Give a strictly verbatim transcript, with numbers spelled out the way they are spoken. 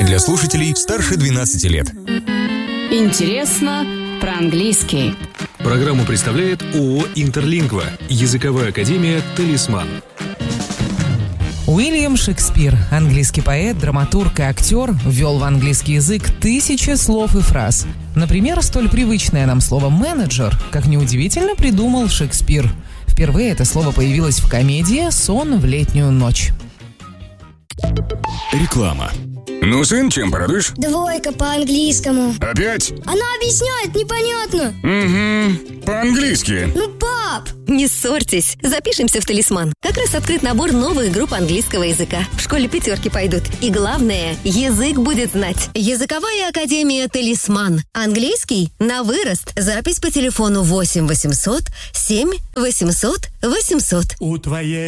для слушателей старше двенадцати лет. Интересно про английский. Программу представляет ООО «Интерлингва», языковая академия «Талисман». Уильям Шекспир, английский поэт, драматург и актер, ввел в английский язык тысячи слов и фраз. Например, столь привычное нам слово «менеджер», как неудивительно, придумал Шекспир. Впервые это слово появилось в комедии «Сон в летнюю ночь». Реклама. Ну, сын, чем порадуешь? Двойка по английскому. Опять? Она объясняет непонятно. Угу, по-английски. Ну, пап! Не ссорьтесь, запишемся в «Талисман». Как раз открыт набор новых групп английского языка. В школе пятерки пойдут. И главное, язык будет знать. Языковая академия «Талисман». Английский на вырост. Запись по телефону восемь восемьсот семь восемьсот восемьсот. У твоей